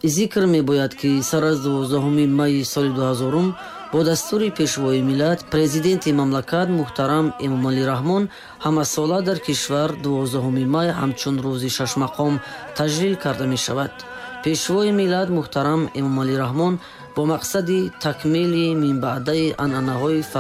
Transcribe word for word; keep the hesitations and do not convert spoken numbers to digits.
зикр мебояд ки сар аз дувоздаҳуми майи соли дуҳазорум бо дастури пешвои миллат президенти мамлакат муҳтарам Эмомалӣ Раҳмон ҳамасола дар кишвар дувоздаҳуми май ҳамчун рӯзи шашмақом таҷлил карда мешавад. пешвои миллат муҳтарам Эмомалӣ Раҳмон бо мақсади такмили минбаъдаи анъанаҳои